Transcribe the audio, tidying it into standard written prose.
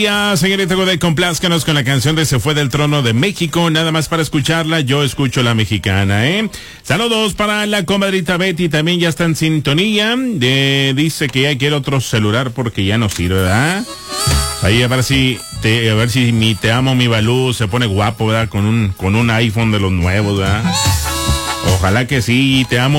Ya, señorita Godet, complázcanos con la canción de Se fue del trono de México. Nada más para escucharla, yo escucho la mexicana, ¿eh? Saludos para la comadrita Betty, también ya está en sintonía. Dice que ya quiere otro celular porque ya no sirve, ¿verdad? Ahí a ver si mi Te amo, mi Balú se pone guapo, ¿verdad? Con un iPhone de los nuevos, ¿verdad? Ojalá que sí, Te amo.